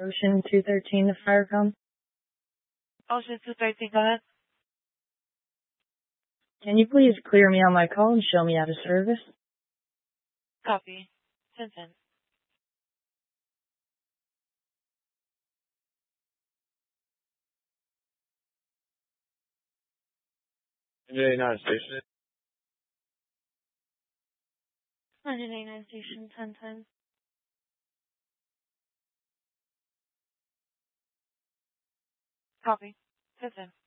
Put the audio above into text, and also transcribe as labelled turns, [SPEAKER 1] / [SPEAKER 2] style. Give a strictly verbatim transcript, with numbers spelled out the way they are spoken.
[SPEAKER 1] Ocean two thirteen to Firecom.
[SPEAKER 2] Ocean two thirteen, go ahead.
[SPEAKER 1] Can you please clear me on my call and show me out of service?
[SPEAKER 2] Copy. ten ten.
[SPEAKER 3] one eighty-nine station.
[SPEAKER 2] one eighty-nine station, ten ten. Copy. ten ten.